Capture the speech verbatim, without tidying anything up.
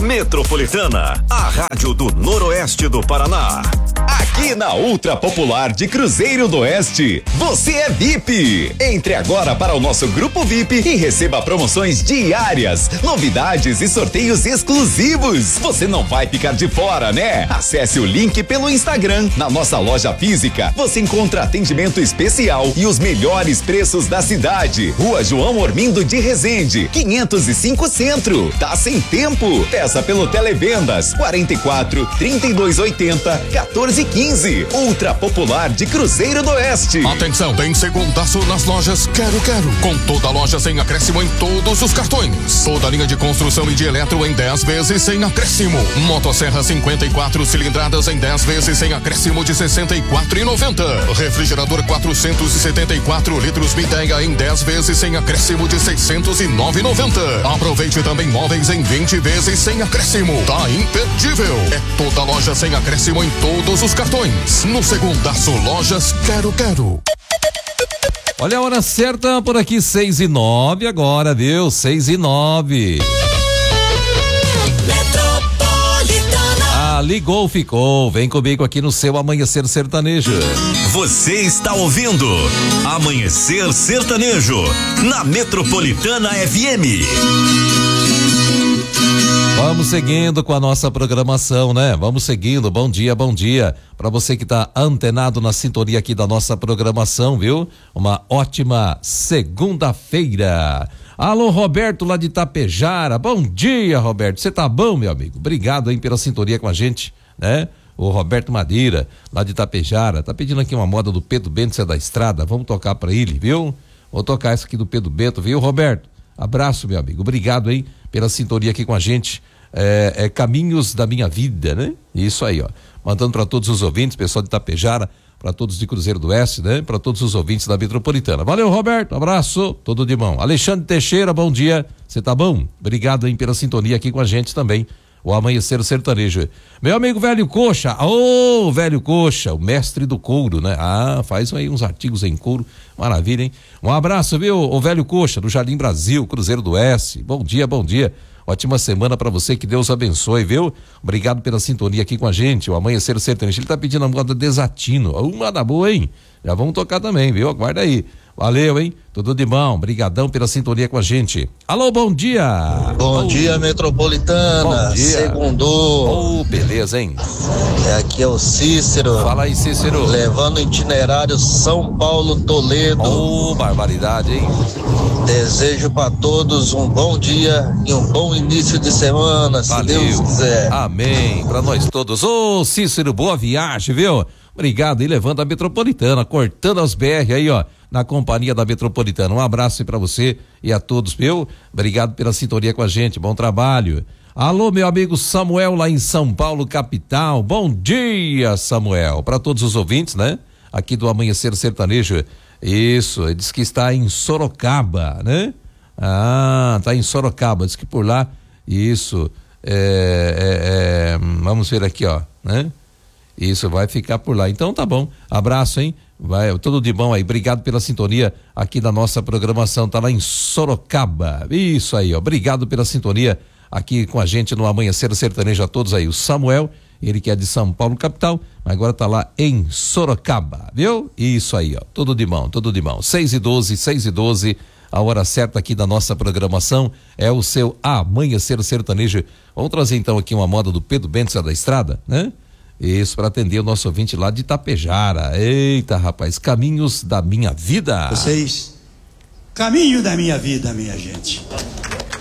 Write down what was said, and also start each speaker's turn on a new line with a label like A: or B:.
A: Metropolitana, a rádio do Noroeste do Paraná. Aqui na Ultra Popular de Cruzeiro do Oeste, você é V I P. Entre agora para o nosso grupo V I P e receba promoções diárias, novidades e sorteios exclusivos. Você não vai ficar de fora, né? Acesse o link pelo Instagram. Na nossa loja física, você encontra atendimento especial e os melhores preços da cidade. Rua João Ormindo de Resende, quinhentos e cinco Centro. Tá sem tempo? Peça pelo Televendas quarenta e quatro, trinta e dois oitenta, quatorze quinze. Ultra Popular de Cruzeiro do Oeste.
B: Atenção, tem segundaço nas lojas Quero Quero. Com toda a loja sem acréscimo em todos os cartões. Toda a linha de construção e de eletro em dez vezes sem acréscimo. Motosserra cinquenta e quatro cilindradas em dez vezes sem acréscimo de sessenta e quatro reais e noventa centavos. Refrigerador quatrocentos e setenta e quatro litros Midea em dez vezes sem acréscimo de seiscentos e nove reais e noventa centavos. Aproveite também móveis em vinte vezes sem acréscimo. Tá imperdível. É toda loja sem acréscimo em todos os cartões. No segundaço, lojas Quero Quero.
C: Olha a hora certa por aqui, seis e nove agora, viu? Seis e nove. Ah, ligou, ficou. Vem comigo aqui no seu Amanhecer Sertanejo.
A: Você está ouvindo Amanhecer Sertanejo na Metropolitana F M.
C: Vamos seguindo com a nossa programação, né? Vamos seguindo. Bom dia, bom dia. Para você que tá antenado na sintonia aqui da nossa programação, viu? Uma ótima segunda-feira. Alô, Roberto, lá de Itapejara. Bom dia, Roberto. Você tá bom, meu amigo? Obrigado aí pela sintonia com a gente, né? O Roberto Madeira, lá de Itapejara, tá pedindo aqui uma moda do Pedro Bento, Cé da Estrada. Vamos tocar para ele, viu? Vou tocar essa aqui do Pedro Bento, viu, Roberto? Abraço, meu amigo. Obrigado aí pela sintonia aqui com a gente. É, é Caminhos da Minha Vida, né? Isso aí, ó. Mandando para todos os ouvintes, pessoal de Itapejara, para todos de Cruzeiro do Oeste, né? Para todos os ouvintes da Metropolitana. Valeu, Roberto. Abraço. Tudo de bom. Alexandre Teixeira, bom dia. Você tá bom? Obrigado aí pela sintonia aqui com a gente também. O Amanhecer Sertanejo. Meu amigo Velho Coxa. Ô, oh, Velho Coxa, o mestre do couro, né? Ah, faz aí uns artigos em couro. Maravilha, hein? Um abraço, viu, o Velho Coxa, do Jardim Brasil, Cruzeiro do Oeste. Bom dia, bom dia. Ótima semana pra você, que Deus abençoe, viu? Obrigado pela sintonia aqui com a gente, o Amanhecer Sertanejo. Ele tá pedindo a moda Desatino. Uma da boa, hein? Já vamos tocar também, viu? Aguarda aí. Valeu, hein? Tudo de bom. Brigadão pela sintonia com a gente. Alô, bom dia.
D: Bom oh. dia, Metropolitana.
C: Bom dia.
D: Segundou.
C: Oh, beleza, hein?
D: É, aqui é o Cícero.
C: Fala aí, Cícero.
D: Levando o itinerário São Paulo Toledo.
C: Oh, barbaridade, hein?
D: Desejo para todos um bom dia e um bom início de semana, se
C: Valeu.
D: Deus quiser.
C: Amém. Para nós todos. Ô, oh, Cícero, boa viagem, viu? Obrigado, e levando a Metropolitana, cortando as B R aí, ó, na companhia da Metropolitana. Um abraço aí pra você e a todos, viu? Obrigado pela sintonia com a gente, bom trabalho. Alô, meu amigo Samuel, lá em São Paulo, capital. Bom dia, Samuel. Para todos os ouvintes, né? Aqui do Amanhecer Sertanejo. Isso, ele diz que está em Sorocaba, né? Ah, tá em Sorocaba, diz que por lá, isso, é, é, é, vamos ver aqui, ó, né? Isso, vai ficar por lá. Então tá bom. Abraço, hein? Vai, tudo de bom aí. Obrigado pela sintonia aqui da nossa programação. Tá lá em Sorocaba. Isso aí, ó. Obrigado pela sintonia aqui com a gente no Amanhecer Sertanejo, a todos aí. O Samuel, ele que é de São Paulo, capital, mas agora tá lá em Sorocaba, viu? Isso aí, ó. Tudo de bom, tudo de bom. seis e doze, seis e doze. A hora certa aqui da nossa programação é o seu Amanhecer Sertanejo. Vamos trazer então aqui uma moda do Pedro Bento, Cé da Estrada, né? Isso, para atender o nosso ouvinte lá de Itapejara. Eita, rapaz, Caminhos da Minha Vida.
E: Vocês, caminho da minha vida, minha gente.